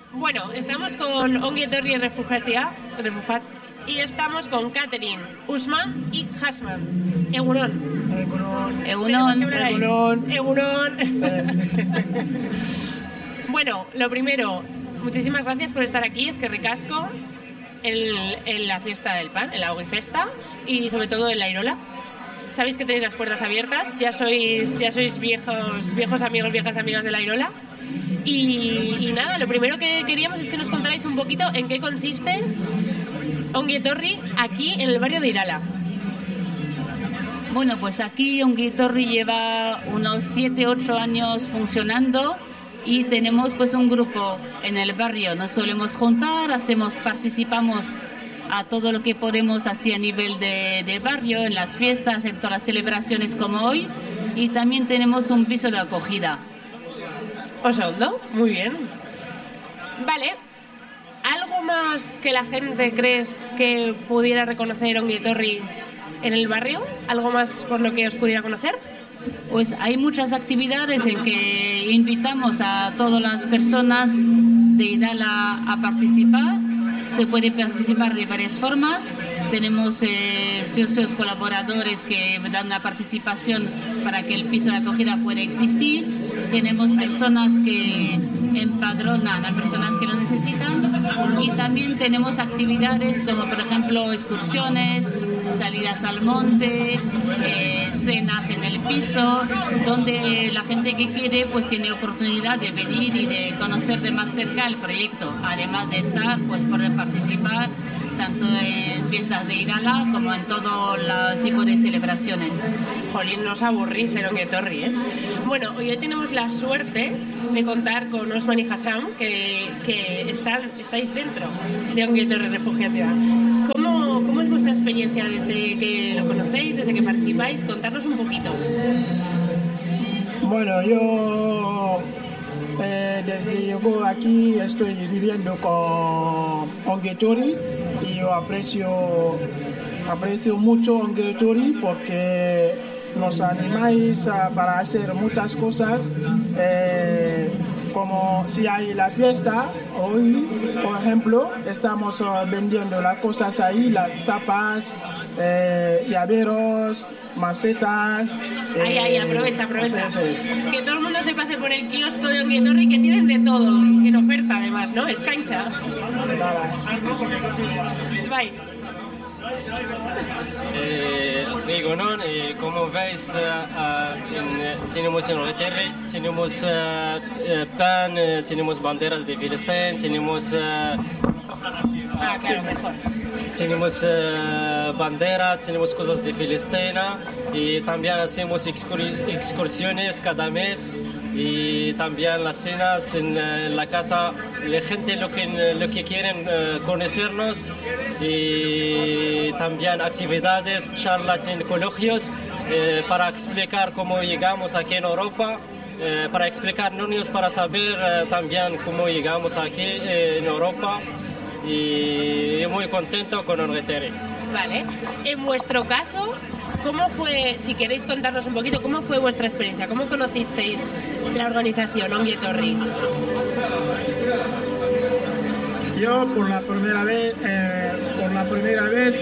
Bueno, estamos con Ongi Etorri Refugiat y estamos con Catherine, Usman y Hasman. Egunon. Egunon. Bueno, lo primero, muchísimas gracias por estar aquí, es que ricasco en la fiesta del pan, en la Ogi Festa y sobre todo en la Irola. Sabéis que tenéis las puertas abiertas, ya sois viejos amigos, viejas amigas de la Irola. Y nada, lo primero que queríamos es que nos contarais un poquito en qué consiste Ongi Etorri aquí en el barrio de Irala. Bueno, pues aquí Ongi Etorri lleva unos 7-8 años funcionando y tenemos pues un grupo en el barrio. Nos solemos juntar, participamos a todo lo que podemos así a nivel de barrio, en las fiestas, en todas las celebraciones como hoy, y también tenemos un piso de acogida. Osondo, muy bien. Vale, ¿algo más que la gente crees que pudiera reconocer Ongi Etorri en el barrio? ¿Algo más por lo que os pudiera conocer? Pues hay muchas actividades en que invitamos a todas las personas de Irala a participar. Se puede participar de varias formas. Tenemos socios colaboradores que dan la participación para que el piso de acogida pueda existir. Tenemos personas que empadronan a personas que lo necesitan y también tenemos actividades como por ejemplo excursiones, salidas al monte, cenas en el piso, donde la gente que quiere pues tiene oportunidad de venir y de conocer de más cerca el proyecto, además de estar, pues poder participar tanto en fiestas de Irala como en todos los tipos de celebraciones. Jolín, no os aburrís en Ongi Etorri, ¿eh? Bueno, hoy tenemos la suerte de contar con Osman y Hassan, que estáis dentro de Ongi Etorri Refugiativa. ¿Cómo es vuestra experiencia desde que lo conocéis, desde que participáis? Contarnos un poquito. Bueno, yo desde que llego aquí estoy viviendo con Ongi Etorri y yo aprecio mucho Ongi Etorri porque nos animáis para hacer muchas cosas, como si hay la fiesta, hoy por ejemplo estamos vendiendo las cosas ahí, las tapas, llaveros, macetas. Aprovecha. Sí. Que todo el mundo se pase por el kiosco de Ongi Etorri, que tienen de todo, en oferta además, ¿no? Es cancha. Bye. Egunon, como veis tenemos en Reterre, tenemos pan, tenemos banderas de Filistén, tenemos Claro, mejor. Tenemos bandera, tenemos cosas de Filistina y también hacemos excursiones cada mes y también las cenas en la casa, la gente lo que quieren conocernos y también actividades, charlas en colegios para explicar cómo llegamos aquí en Europa. Para explicar niños para saber también cómo llegamos aquí en Europa. Y muy contento con Ongi Etorri. Vale. En vuestro caso, ¿cómo fue, si queréis contarnos un poquito, cómo fue vuestra experiencia? ¿Cómo conocisteis la organización Ongi Etorri? Yo por la primera vez